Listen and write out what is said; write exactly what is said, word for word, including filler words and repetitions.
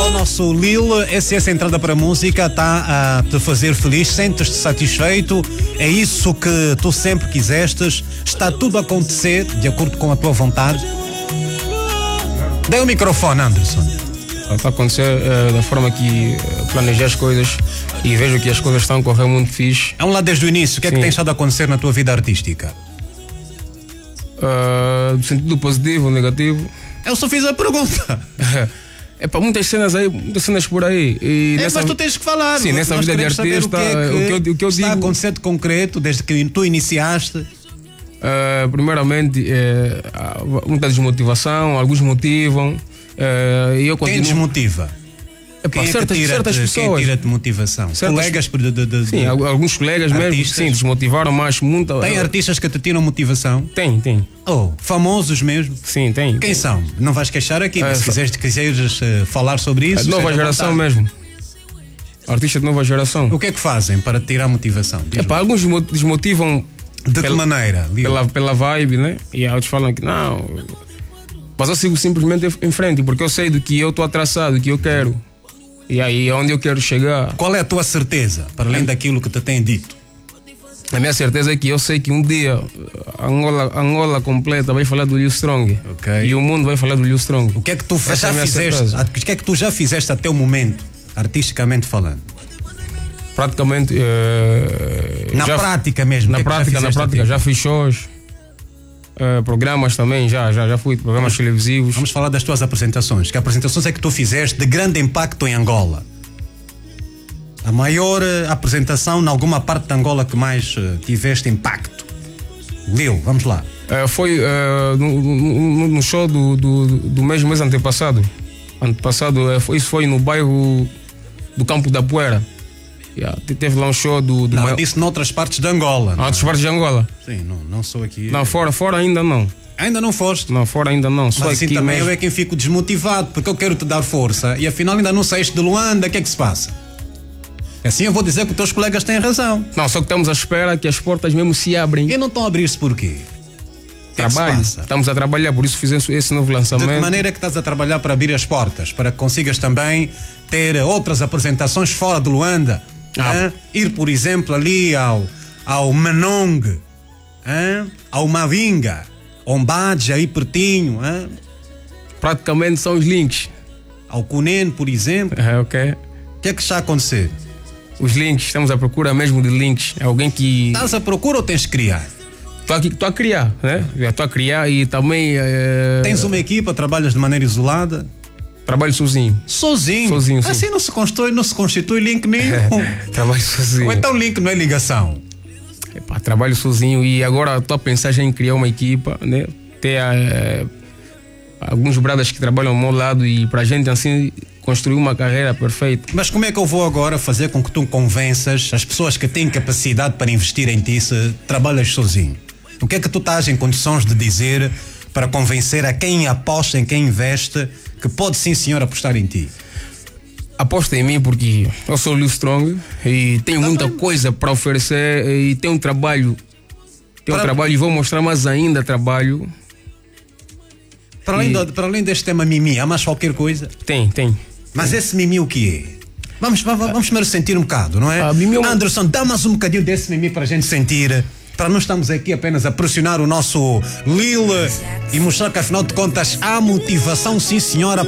Fala o nosso Lil, essa, essa entrada para a música está a te fazer feliz, sentes-te satisfeito, é isso que tu sempre quisestes, está tudo a acontecer de acordo com a tua vontade? Dê o microfone, Anderson. Está a acontecer uh, da forma que uh, planejei as coisas e vejo que as coisas estão a correr muito fixe. Vamos lá desde o início, o que é Sim. que tem estado a acontecer na tua vida artística? Uh, sentido positivo, negativo. Eu só fiz a pergunta. É para muitas cenas aí, muitas cenas por aí. E é, nessa... mas tu tens que falar. Sim, nessa vida de artista, o que, é que o que eu, o que eu está digo... a acontecer de concreto desde que tu iniciaste? Uh, primeiramente, é, muita desmotivação, alguns motivam. Uh, e eu continuo... Quem desmotiva? Epá, Quem é certas, que tira certas pessoas. Quem tira-te motivação? Certas... Colegas de, de, de, Sim, alguns colegas artistas. mesmo sim, desmotivaram, mas muita. Tem artistas que te tiram motivação? Tem, tem. Oh, famosos mesmo? Sim, tem. Quem tem. são? Não vais queixar aqui, mas É, se quiseres, quiseres uh, falar sobre isso. A nova geração mesmo. Artistas de nova geração. O que é que fazem para te tirar motivação? Epá, alguns desmotivam. De pela, que maneira? Pela, pela vibe, né? E outros falam que não. Mas eu sigo simplesmente em frente, porque eu sei do que eu estou atraçado, do que eu quero. E aí é onde eu quero chegar. Qual é a tua certeza, para além daquilo que te têm dito? A minha certeza é que eu sei que um dia a Angola, a Angola completa vai falar do Lil Strong. Okay. E o mundo vai falar do Lil Strong. O que é que tu Essa já é fizeste? certeza. O que é que tu já fizeste até o momento, artisticamente falando? Praticamente. Uh, na já, prática mesmo. Na que prática, é na prática, já fiz shows. Uh, programas também, já, já, já fui programas vamos, televisivos. Vamos falar das tuas apresentações. Que apresentações é que tu fizeste de grande impacto em Angola? A maior uh, apresentação em alguma parte de Angola que mais uh, tiveste impacto? Lil, vamos lá. Uh, foi uh, no, no, no show do, do, do mês, mês antepassado. Antepassado, uh, foi, isso foi no bairro do Campo da Poeira. Yeah, teve lá um show do. do não, maior... eu disse noutras partes de Angola. Noutras partes de Angola? Sim, não, não sou aqui. Não, fora, fora ainda não. Ainda não foste? Não, fora ainda não. Só mas assim aqui também mesmo. eu é quem fico desmotivado, porque eu quero te dar força e afinal ainda não saíste de Luanda, o que é que se passa? Assim eu vou dizer que os teus colegas têm razão. Não, só que estamos à espera que as portas mesmo se abrem. E não estão a abrir-se porquê? Trabalho. Estamos a trabalhar, por isso fizemos esse novo lançamento. De que maneira que estás a trabalhar para abrir as portas, para que consigas também ter outras apresentações fora de Luanda? Ah. Ir, por exemplo, ali ao, ao Manong, ah? Ao Mavinga, Ombadje, aí pertinho. Ah? Praticamente são os links. Ao Cunene, por exemplo. É, ok. O que é que está a acontecer? Os links, estamos à procura mesmo de links. Alguém que... Estás à procura ou tens que criar? Estou a criar, né? Estou a criar e também... É... Tens uma equipa, trabalhas de maneira isolada? Trabalho sozinho. Sozinho? Sozinho, sim. Assim não se constrói, não se constitui link nenhum. Trabalho sozinho. Ou então link não é ligação? Epá, trabalho sozinho e agora estou a pensar já em criar uma equipa, né? Ter é, alguns bradas que trabalham ao meu lado e para a gente assim construir uma carreira perfeita. Mas como é que eu vou agora fazer com que tu convenças as pessoas que têm capacidade para investir em ti se trabalhas sozinho? O que é que tu estás em condições de dizer para convencer a quem aposta, em quem investe, que pode sim senhor apostar em ti? Aposta em mim porque eu sou o Lil Strong e tenho tá muita bem. coisa para oferecer e tenho um trabalho. Tenho para... um trabalho e vou mostrar mais ainda trabalho. Para além, e... do, para além deste tema mimi, há mais qualquer coisa? Tem, tem. Mas tem. Esse mimi o que é? Vamos, vamos, vamos primeiro sentir um bocado, não é? Ah, mimi... Anderson, dá mais um bocadinho desse mimi para a gente sentir. Para não estamos aqui apenas a pressionar o nosso Lil e mostrar que afinal de contas há motivação, sim senhora.